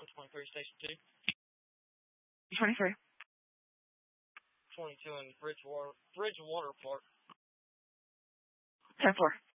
123, Station 2. 23. 22 in Bridgewater Park. 10-4.